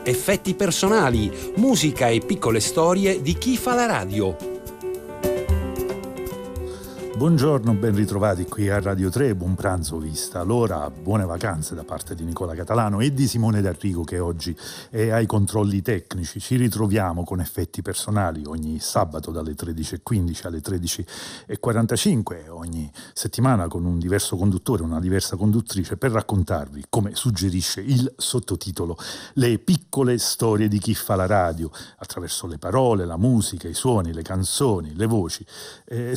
effetti personali, musica e piccole storie di chi fa la radio. Buongiorno, ben ritrovati qui a Radio 3, buon pranzo vista l'ora, buone vacanze da parte di Nicola Catalano e di Simone D'Arrigo che oggi è ai controlli tecnici. Ci ritroviamo con effetti personali ogni sabato dalle 13.15 alle 13.45, ogni settimana con un diverso conduttore, una diversa conduttrice per raccontarvi, come suggerisce il sottotitolo, le piccole storie di chi fa la radio, attraverso le parole, la musica, i suoni, le canzoni, le voci.